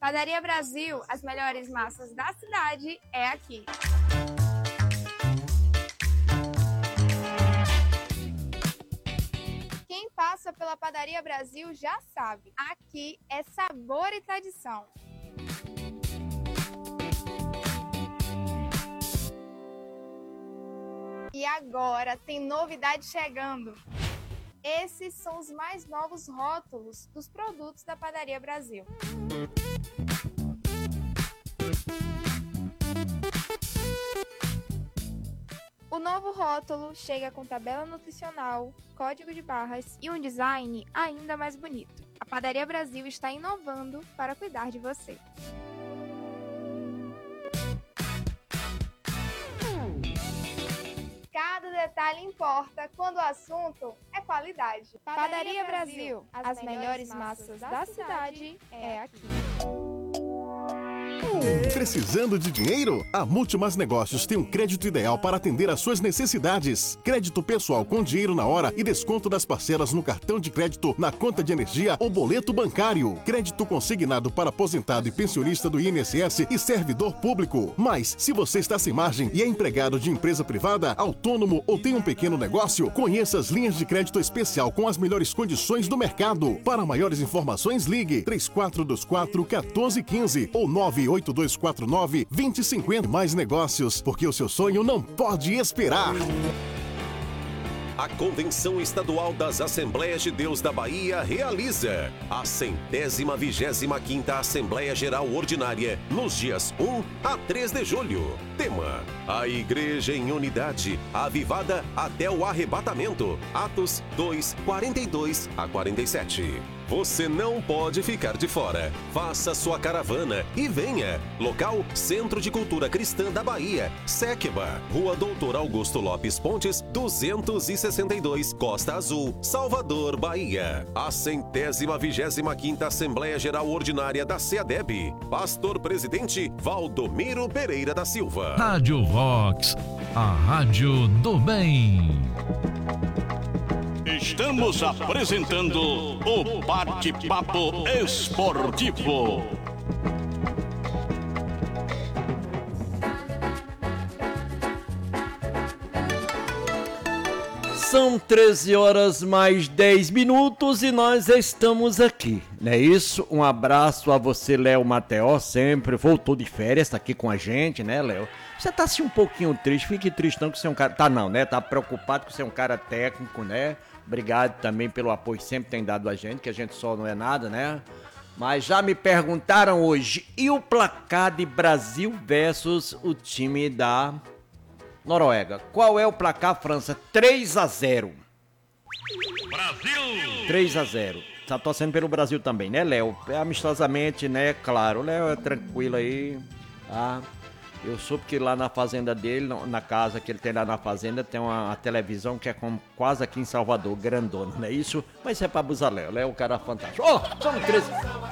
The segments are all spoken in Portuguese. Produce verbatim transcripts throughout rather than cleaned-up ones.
Padaria Brasil, as melhores massas da cidade, é aqui. Quem passa pela Padaria Brasil já sabe, aqui é sabor e tradição. E agora tem novidade chegando. Esses são os mais novos rótulos dos produtos da Padaria Brasil. O novo rótulo chega com tabela nutricional, código de barras e um design ainda mais bonito. A Padaria Brasil está inovando para cuidar de você. Cada detalhe importa quando o assunto é qualidade. Padaria, Padaria Brasil, as, as melhores massas da cidade é aqui. Precisando de dinheiro? A Multimas Negócios tem um crédito ideal para atender às suas necessidades. Crédito pessoal com dinheiro na hora e desconto das parcelas no cartão de crédito, na conta de energia ou boleto bancário. Crédito consignado para aposentado e pensionista do I N S S e servidor público. Mas, se você está sem margem e é empregado de empresa privada, autônomo ou tem um pequeno negócio, conheça as linhas de crédito especial com as melhores condições do mercado. Para maiores informações, ligue três quatro dois quatro, um quatro um cinco ou nove oito dois quatro nove, dois zero cinco zero. Mais negócios, porque o seu sonho não pode esperar. A Convenção Estadual das Assembleias de Deus da Bahia realiza a centésima vigésima quinta Assembleia Geral Ordinária nos dias um a três de julho. Tema: a Igreja em Unidade, avivada até o arrebatamento. Atos dois, quarenta e dois a quarenta e sete. Você não pode ficar de fora. Faça sua caravana e venha. Local: Centro de Cultura Cristã da Bahia, Sequeba, Rua Doutor Augusto Lopes Pontes, duzentos e sessenta e dois, Costa Azul, Salvador, Bahia. A centésima vigésima quinta Assembleia Geral Ordinária da SEADEB. Pastor Presidente Valdomiro Pereira da Silva. Rádio Vox, a rádio do bem. Estamos apresentando o Bate-Papo Esportivo. São treze horas mais dez minutos e nós estamos aqui, não é isso? Um abraço a você, Léo Mateó, sempre voltou de férias, tá aqui com a gente, né, Léo? Você tá assim um pouquinho triste, fique triste não que você é um cara... Tá não, né? Tá preocupado que você é um cara técnico, né? Obrigado também pelo apoio que sempre tem dado a gente, que a gente só não é nada, né? Mas já me perguntaram hoje, e o placar de Brasil versus o time da Noruega? Qual é o placar, França? três a zero. Brasil! três a zero. Tá torcendo pelo Brasil também, né, Léo? Amistosamente, né? Claro, o Léo é tranquilo aí, tá? Eu soube que lá na fazenda dele, na casa que ele tem lá na fazenda, tem uma, uma televisão que é como quase aqui em Salvador, grandona, não é isso? Mas isso é pra abusar Léo, Léo é um cara fantástico. Ó, oh, são treze...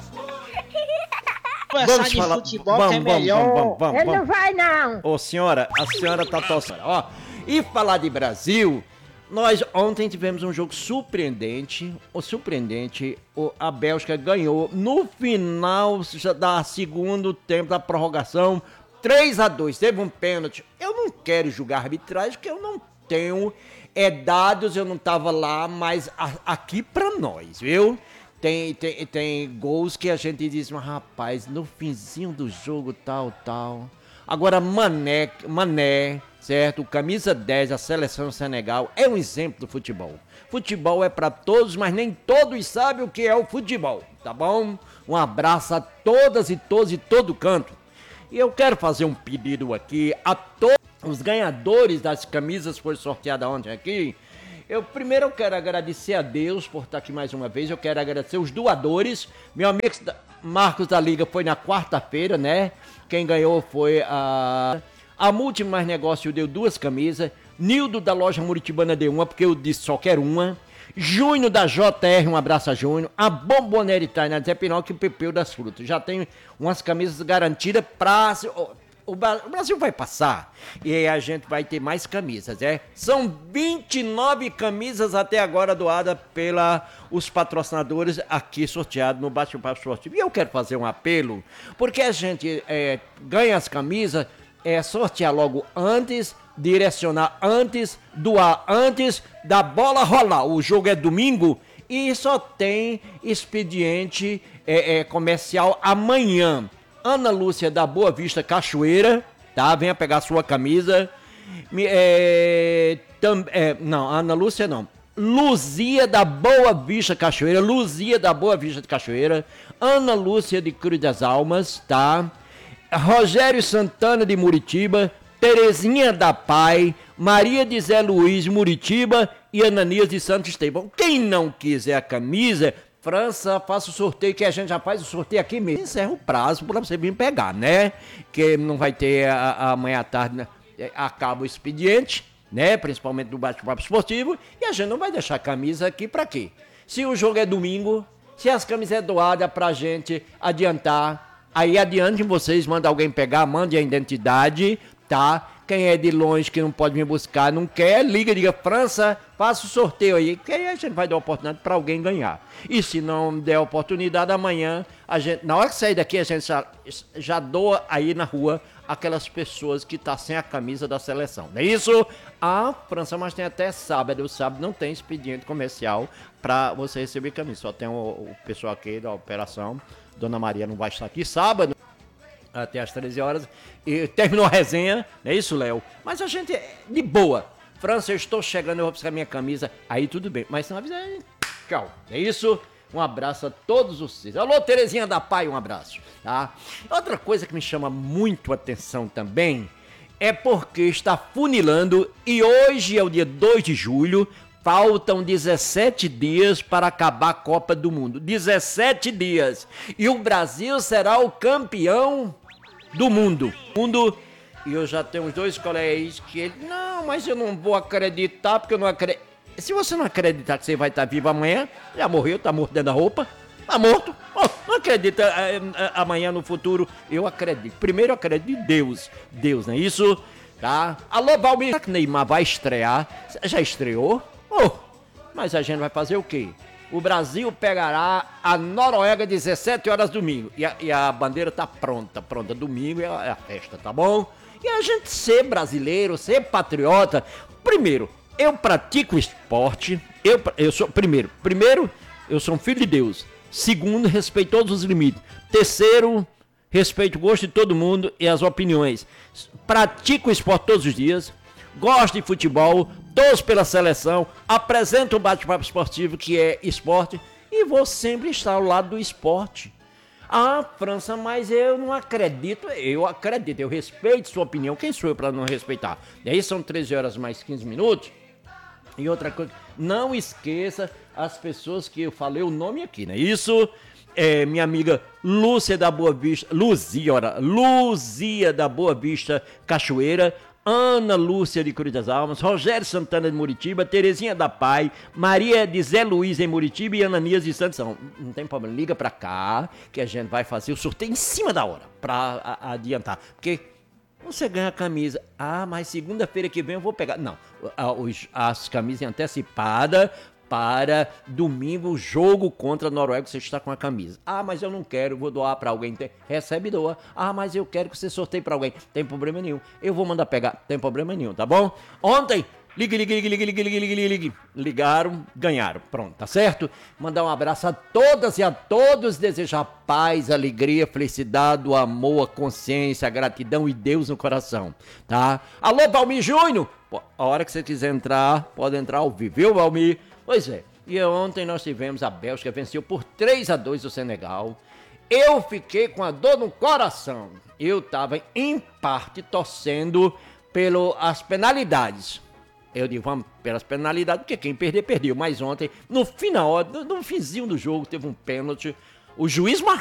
Vamos de falar futebol vamos, que é vamos, melhor. Vamos, vamos, vamos, Ele vamos. não vai não. Ô senhora, a senhora tá torcendo. Ó, e falar de Brasil, nós ontem tivemos um jogo surpreendente, o surpreendente, o, a Bélgica ganhou no final da segundo tempo da prorrogação, três a dois, teve um pênalti. Eu não quero julgar arbitragem, porque eu não tenho é, dados, eu não tava lá, mas a, aqui pra nós, viu? Tem, tem, tem gols que a gente diz, mas rapaz, no finzinho do jogo, tal, tal. Agora, Mané, Mané, certo? Camisa dez, a seleção do Senegal, é um exemplo do futebol. Futebol é pra todos, mas nem todos sabem o que é o futebol, tá bom? Um abraço a todas e todos de todo canto. E eu quero fazer um pedido aqui a todos os ganhadores das camisas que foram sorteadas ontem aqui. Eu primeiro eu quero agradecer a Deus por estar aqui mais uma vez. Eu quero agradecer os doadores. Meu amigo Marcos da Liga foi na quarta-feira, né? Quem ganhou foi a... A Multimais Negócio deu duas camisas. Nildo da loja Muritibana deu uma, porque eu disse só quero uma. Júnior da J R, um abraço a Júnior. A Bombonera Itália, Zé Pinocchio e o Pepeu das Frutas. Já tem umas camisas garantidas pra... o, Ba- o Brasil vai passar e aí a gente vai ter mais camisas, é? São vinte e nove camisas até agora doadas pela os patrocinadores aqui sorteados no Bate-Papo Esportivo. E eu quero fazer um apelo, porque a gente é, ganha as camisas, é sortear logo antes, direcionar antes, doar antes da bola rolar. O jogo é domingo e só tem expediente é, é, comercial amanhã. Ana Lúcia da Boa Vista Cachoeira, tá? Venha pegar sua camisa. Me- É, tam, é, não, Ana Lúcia não. Luzia da Boa Vista Cachoeira, Luzia da Boa Vista de Cachoeira, Ana Lúcia de Cruz das Almas, tá? Rogério Santana de Muritiba, Terezinha da Pai, Maria de Zé Luiz Muritiba e Ananias de Santo Estevão. Quem não quiser a camisa, França, faça o sorteio que a gente já faz o sorteio aqui mesmo. Encerra o prazo para você vir pegar, né? Que não vai ter a- a- amanhã à tarde, né? Acaba o expediente, né? Principalmente do bate-papo esportivo. E a gente não vai deixar a camisa aqui para quê? Se o jogo é domingo, se as camisas é doada pra gente adiantar, aí adiante vocês, manda alguém pegar, mande a identidade, tá? Quem é de longe, que não pode vir buscar, não quer, liga, diga, França, faça o sorteio aí, que aí a gente vai dar oportunidade para alguém ganhar. E se não der oportunidade, amanhã, a gente, na hora que sair daqui, a gente já, já doa aí na rua aquelas pessoas que tá sem a camisa da seleção, não é isso? A França, mas tem até sábado, o sábado não tem expediente comercial para você receber camisa, só tem o, o pessoal aqui da operação, Dona Maria não vai estar aqui sábado, até às treze horas, e terminou a resenha, não é isso, Léo? Mas a gente, é de boa. França, eu estou chegando, eu vou buscar minha camisa, aí tudo bem. Mas se não avisar, tchau. É isso? Um abraço a todos vocês. Alô, Terezinha da Pai, um abraço, tá? Outra coisa que me chama muito a atenção também é porque está funilando e hoje é o dia dois de julho, faltam dezessete dias para acabar a Copa do Mundo. dezessete dias. E o Brasil será o campeão do mundo. mundo. E eu já tenho uns dois colegas que ele, não, mas eu não vou acreditar, porque eu não acredito. Se você não acreditar que você vai estar vivo amanhã, já morreu, tá morto dentro da roupa, tá morto. Oh, não acredita é, é, amanhã no futuro? Eu acredito. Primeiro eu acredito em Deus. Deus, não é isso? Tá? Alô, Valmir. Será que Neymar vai estrear? Já estreou? Oh, mas a gente vai fazer o quê? O Brasil pegará a Noruega dezessete horas domingo. E a, e a bandeira tá pronta, pronta. Domingo é a, é a festa, tá bom? E a gente ser brasileiro, ser patriota. Primeiro, eu pratico esporte. Eu, eu sou, primeiro, primeiro, eu sou um filho de Deus. Segundo, respeito todos os limites. Terceiro, respeito o gosto de todo mundo e as opiniões. Pratico esporte todos os dias. Gosto de futebol, torço pela seleção, apresento um bate-papo esportivo que é esporte e vou sempre estar ao lado do esporte. Ah, França, mas eu não acredito. Eu acredito, eu respeito sua opinião. Quem sou eu para não respeitar? E aí são treze horas mais quinze minutos. E outra coisa, não esqueça as pessoas que eu falei o nome aqui, né? Isso é minha amiga Lúcia da Boa Vista, Luzia, ora, Luzia da Boa Vista Cachoeira, Ana Lúcia de Cruz das Almas, Rogério Santana de Muritiba, Terezinha da Pai, Maria de Zé Luiz em Muritiba e Ananias de Santos. Não, não tem problema, liga pra cá que a gente vai fazer o sorteio em cima da hora pra a, adiantar. Porque você ganha a camisa, ah, mas segunda-feira que vem eu vou pegar. Não, a, os, as camisas antecipadas para domingo, o jogo contra a Noruega, você está com a camisa. Ah, mas eu não quero, vou doar para alguém. Tem, recebe e doa. Ah, mas eu quero que você sorteie para alguém. Tem problema nenhum. Eu vou mandar pegar. Tem problema nenhum, tá bom? Ontem, ligue, ligue, ligue, ligue, ligue, ligue, ligue, ligue. Ligaram, ganharam. Pronto, tá certo? Mandar um abraço a todas e a todos. Desejar paz, alegria, felicidade, o amor, a consciência, a gratidão e Deus no coração, tá? Alô, Valmir Júnior? A hora que você quiser entrar, pode entrar ao vivo, viu, Valmir? Pois é, e ontem nós tivemos a Bélgica, venceu por três a dois o Senegal. Eu fiquei com a dor no coração. Eu tava em parte torcendo pelas penalidades. Eu digo, vamos pelas penalidades, porque quem perder, perdeu. Mas ontem, no final, no, no finzinho do jogo, teve um pênalti. O juiz